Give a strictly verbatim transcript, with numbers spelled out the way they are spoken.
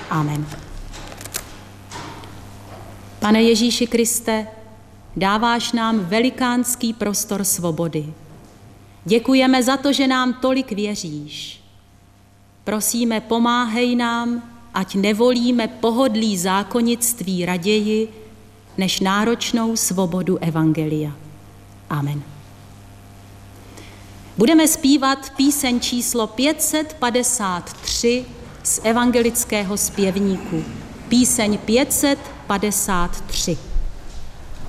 Amen. Pane Ježíši Kriste, dáváš nám velikánský prostor svobody. Děkujeme za to, že nám tolik věříš. Prosíme, pomáhej nám, ať nevolíme pohodlí zákonnictví raději, než náročnou svobodu evangelia. Amen. Budeme zpívat píseň číslo pět set padesát tři z evangelického zpěvníku. Píseň pět set padesát tři.